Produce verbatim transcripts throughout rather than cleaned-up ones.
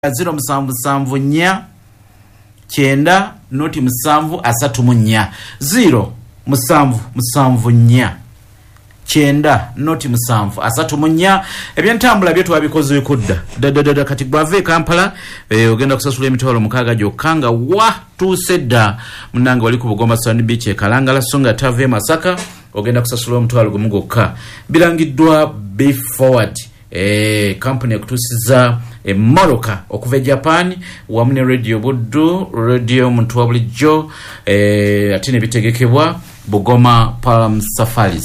zero musanvu musanvu nnya kyenda noti musanvu asatu mu nnya zero musanvu musanvu nnya kyenda noti musanvu asatu mu nnya ebyentambula byo twabikoze kudda dadadada kati gwave Kampala e, ogenda kusasula emitwalo mukaaga gyokka nga wa tusedda munange wali ku Bugoma Sand Beach e Kalangala Songa Tave Masaka ogenda kusasula omutwalo gumu gwokka birangiddwa Be Forward e company kutusiza e Moroka okuva Japan wamune radio Buddu radio Muntu bulijjo e atine bitegekebwa Bugoma Palm Safaris.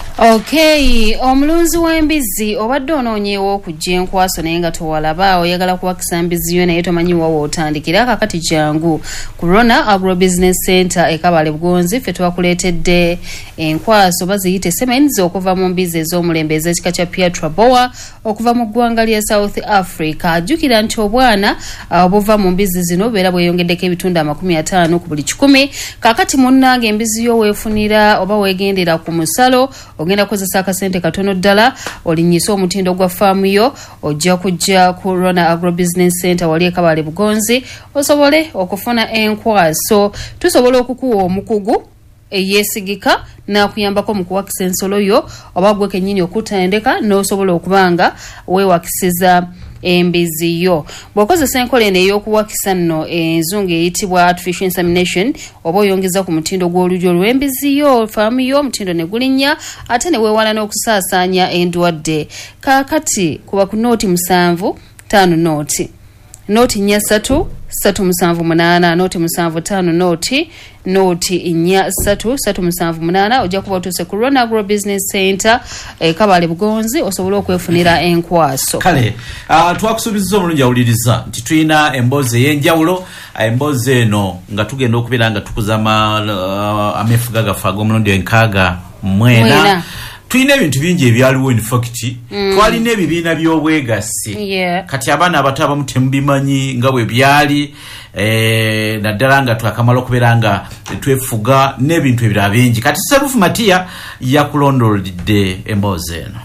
Okay, omulunzi w'embizi obadde onoonyeewo okujja enkwaso naye nga towalaba oyagala kuwakisa embizi yo naye tomanyi wa wootandikira kakati jangu ku Rona Agro Business Center e Kabale Bugonzi ffe twakuleetedde enkwaso baziyite semens okuva mu mbizi ez'omulembe ez'ekika kya Piatra Boa okuva mu ggwanga lya South Africa. Ajjukira nti obwana obuva mu mbizi zino beera bweyongeddeko ebitundu amakumi ataano ku buli kikumi. Kakati munnange embizi yo weefunira oba weegendera ku musalo ogenda kozesa akasente katono ddala olinnyisa omutindo gwa faamu yo ojja kujja ku Rona Agro Business Center wali e Kabale Bugonzi osobole okufuna enkwaso. Tusobola okukuwa omukugu eyesigika nakuyambako mu kuwakisa ensolo yo oba gwe kennyini okutendeka n'osobola okubanga weewakisiza embizi yo. Bw'okozesa enkola eno ey'okuwakisa nno enzungu eyitibwa artificial insemination oba oyongeza ku mutindo gw'olulyo olw'embizi yo faamu yo omutindo ne gulinnya ate ne weewala n'okusaasaanya endwadde. Kaakati kuba ku nooti musanvu ttaano nooti nooti nnya ssatu ssatu musanvu munaana nooti musanvu ttaano nooti nooti nnya ssatu ssatu musanvu munaana ojja kuba otuuse ku Rona Agro Business Center e Kabale Bugonzi osobole okwefunira enkwaso. Kale uh, twakusuubiza omulungi awuliriza nti tulina emboozi ey'enjawulo emboozi eno nga tugenda okubeera nga tukuzama uh, ameefuga gaffe ag'omulundi enkaaga mwena tulina ebintu bingi ebyaliwo in fact mm. twalina ebibiina by'obwegassi yeah. kati abaana abato abamu temubimanyi nga bwe byali e, naddala nga twakamala okubeera nga twefuga n'ebintu ebirala bingi kati Serufu Matiya yakulondolidde emboozi eno.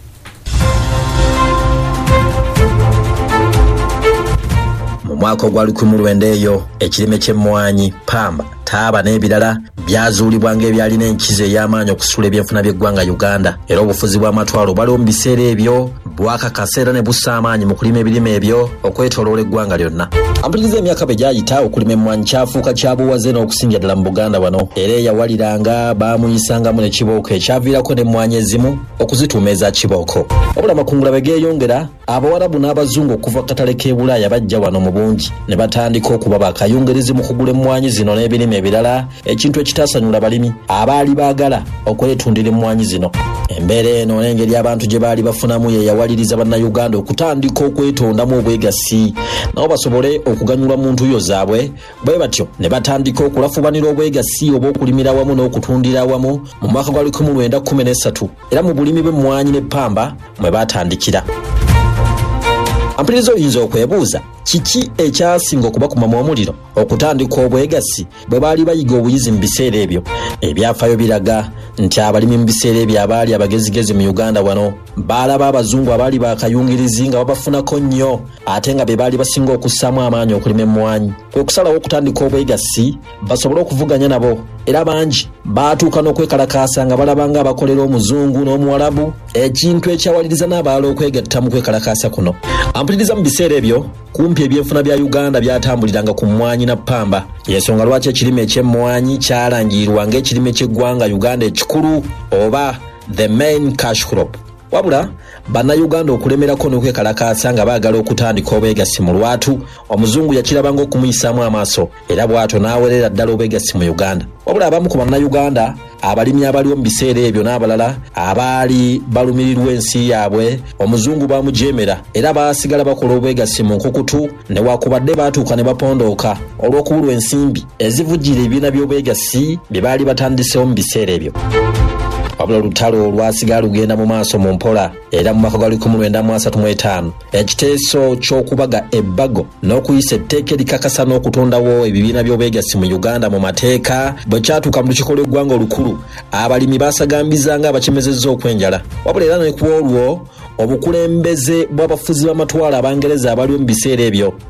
Mu mwaka ogwa lukumi lwenda eyo ekirime ky'emmwanyi pamba taaba n'ebirala byazuulibwa ng'ebyalina enkizo ey'amaanyi okusula ebyenfuna by'eggwanga Uganda era obufuzi bw'amatwalo baliwo mu biseera ebyo bwakakasa era ne bussa amaanyi mu kulima ebirime ebyo okwetooloola eggwanga lyonna. Ampuliriza emyaka bwe gyayita okulima emmwanyi kyafuuka kyabuwaze n'okusinga ddala mu Buganda wano era eyawaliranga baamuyisangamu ne kibooko ekyaviirako n'emmwanyi ezimu okuzituuma eza kibooko. Wabula amakungula bwe geeyongera Abawarabu n'Abazungu okuva katale k'e Bulaaya bajja wano mu bungi ne batandika okuba bakayungerezi mu kugula emmwanyi zino n'ebirime ebirala ekintu ekitaasanyula balimi abaali baagala okwetundira emmwanyi zino. Embeera eno n'engeri abantu gye baali bafunamu ye yawaliriza bannayuganda okutandika okwetondamu obwegassi nabo basobole okuganyulwa mu ntuuyo zaabwe bwe batyo ne batandika okulafubanira obwegassi oba okulimira awamu n'okutundira awamu mu mwaka gwa lukumi lwenda kkumi n'essatu era mu bulimi bw'emmwanyi n'eppamba mwe baatandikira. Ampuliriza oyinza okwebuuza kiki ekyasinga okubakumamu omuliro okutandika obwegassi bwe baali bayiga obuyizi mu biseera ebyo. Ebyafaayo biraga nti abalimi mu biseera ebyo abaali abagezigezi mu Uganda wano baalaba Abazungu abaali bakayungirizi nga babafunako nnyo ate nga be baali basinga okussaamu amaanyi okulima emmwanyi kwe kusalawo okutandika obwegassi basobole okuvuganya nabo era bangi baatuuka n'okwekalakaasa nga balaba nga abakolera Omuzungu n'Omuwarabu ekintu ekyawaliriza n'abalala okwegatta mu kwekalakaasa kuno. Ampuliriza mu biseera ebyo kumpi ebyenfuna bya Uganda byatambuliranga ku mmwanyi na ppamba yensonga lwaki ekirime eky'emmwanyi kyalangirirwa ng'ekirime ky'eggwanga Uganda ekikulu oba the main cash crop. Wabula bannayuganda okulemerako n'okwekalakaasa nga baagala okutandika obwegassi mu lwatu Omuzungu yakirabanga okumuyisaamu amaaso era bw'atyo n'awerera ddala obwegassi mu Uganda. Wabula abamu ku bannayuganda abalimi abaliwo mu biseera ebyo n'abalala abaali balumirirwa ensi yaabwe Omuzungu baamujeemera era baasigala bakola obwegassi mu nkukutu newakubadde baatuuka ne bapondooka olw'okubulwa ensimbi ezivujjira ebibiina by'obwegassi bye baali batandisewo mu biseera ebyo. Wabula olutalo olwasigala lugenda mu maaso mu mpola era mu mwaka gwa lukumi lwenda mu asatu mu etaano ekiteeso ky'okubaga ebbago n'okuyisa etteeka erikakasa n'okutondawo ebibiina by'obwegassi mu Uganda mu mateeka bwe kyatuuka mu lukiiko lw'eggwanga olukulu abalimi baasagambizanga abakemezezza okwenjala. Wabula era ne ku olwo obukulembeze bw'abafuzi b'amatwala abangereza abaliwo mu biseera ebyo